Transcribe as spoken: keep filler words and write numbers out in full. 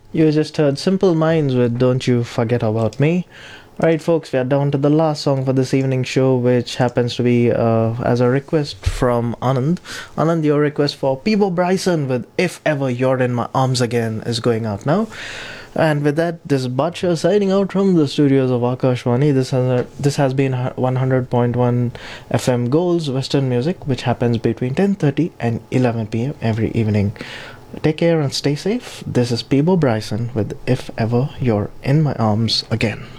You just heard Simple Minds with Don't You Forget About Me. Alright, folks, we are down to the last song for this evening show, which happens to be uh, as a request from Anand. Anand, your request for Peebo Bryson with If Ever You're in My Arms Again is going out now. And with that, this is Badsha signing out from the studios of Akashvani. This has, this has been one hundred point one F M Gold's Western Music, which happens between ten thirty and eleven p m every evening. Take care and stay safe. This is Peebo Bryson with If Ever You're in My Arms Again.